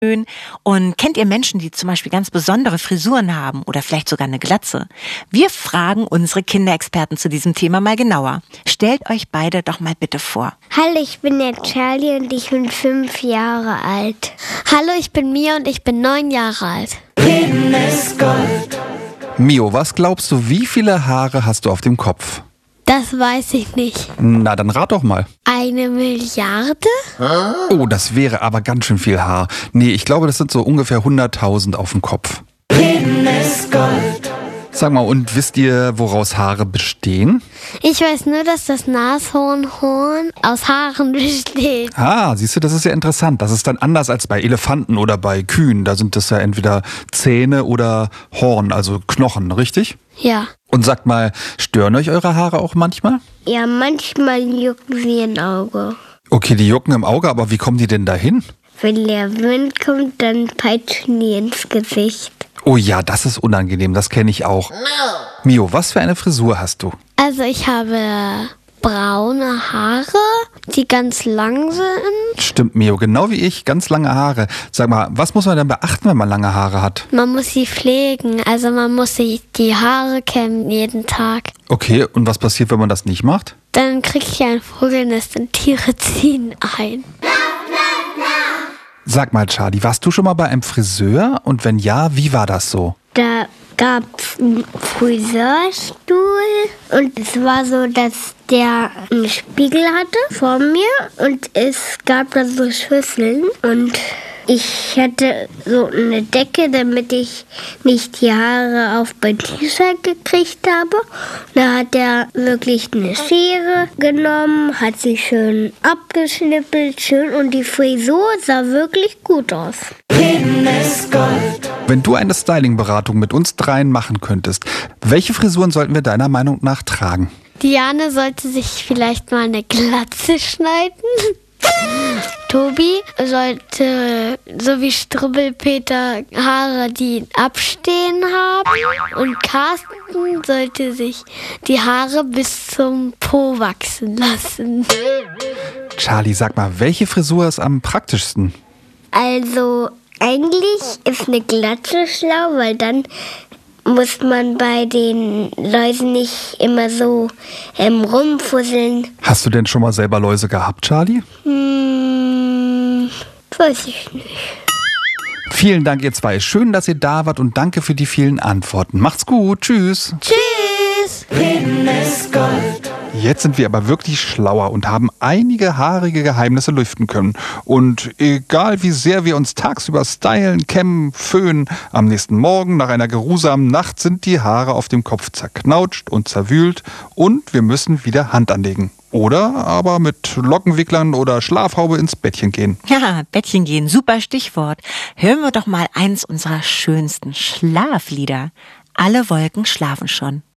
Und kennt ihr Menschen, die zum Beispiel ganz besondere Frisuren haben oder vielleicht sogar eine Glatze? Wir fragen unsere Kinderexperten zu diesem Thema mal genauer. Stellt euch beide doch mal bitte vor. Hallo, ich bin der Charlie und ich bin 5 Jahre alt. Hallo, ich bin Mia und ich bin 9 Jahre alt. Reden ist Gold. Mio, was glaubst du, wie viele Haare hast du auf dem Kopf? Das weiß ich nicht. Na, dann rat doch mal. 1 Milliarde? Oh, das wäre aber ganz schön viel Haar. Nee, ich glaube, das sind so ungefähr 100.000 auf dem Kopf. Reden ist Gold. Sag mal, und wisst ihr, woraus Haare bestehen? Ich weiß nur, dass das Nashorn aus Haaren besteht. Ah, siehst du, das ist ja interessant. Das ist dann anders als bei Elefanten oder bei Kühen. Da sind das ja entweder Zähne oder Horn, also Knochen, richtig? Ja. Und sagt mal, stören euch eure Haare auch manchmal? Ja, manchmal jucken sie im Auge. Okay, die jucken im Auge, aber wie kommen die denn dahin? Wenn der Wind kommt, dann peitschen die ins Gesicht. Oh ja, das ist unangenehm, das kenne ich auch. Mio, was für eine Frisur hast du? Also ich habe braune Haare, die ganz lang sind. Stimmt, Mio, genau wie ich, ganz lange Haare. Sag mal, was muss man denn beachten, wenn man lange Haare hat? Man muss sie pflegen, also man muss sich die Haare kämmen jeden Tag. Okay, und was passiert, wenn man das nicht macht? Dann kriege ich ein Vogelnest und Tiere ziehen ein. Sag mal, Charlie, warst du schon mal bei einem Friseur? Und wenn ja, wie war das so? Da gab es einen Friseurstuhl und es war so, dass der einen Spiegel hatte vor mir und es gab da so Schüsseln und ich hatte so eine Decke, damit ich nicht die Haare auf mein T-Shirt gekriegt habe. Da hat er wirklich eine Schere genommen, hat sie schön abgeschnippelt, schön und die Frisur sah wirklich gut aus. Reden ist Gold. Wenn du eine Styling-Beratung mit uns dreien machen könntest, welche Frisuren sollten wir deiner Meinung nach tragen? Diane sollte sich vielleicht mal eine Glatze schneiden. Tobi sollte, so wie Strubbelpeter, Haare, die abstehen haben. Und Carsten sollte sich die Haare bis zum Po wachsen lassen. Charlie, sag mal, welche Frisur ist am praktischsten? Also eigentlich ist eine Glatze schlau, weil dann muss man bei den Läusen nicht immer so rumfusseln. Hast du denn schon mal selber Läuse gehabt, Charlie? Weiß ich nicht. Vielen Dank, ihr zwei. Schön, dass ihr da wart und danke für die vielen Antworten. Macht's gut. Tschüss. Tschüss! Reden ist Gold. Jetzt sind wir aber wirklich schlauer und haben einige haarige Geheimnisse lüften können. Und egal wie sehr wir uns tagsüber stylen, kämmen, föhnen, am nächsten Morgen nach einer geruhsamen Nacht sind die Haare auf dem Kopf zerknautscht und zerwühlt und wir müssen wieder Hand anlegen. Oder aber mit Lockenwicklern oder Schlafhaube ins Bettchen gehen. Ja, Bettchen gehen, super Stichwort. Hören wir doch mal eins unserer schönsten Schlaflieder. Alle Wolken schlafen schon.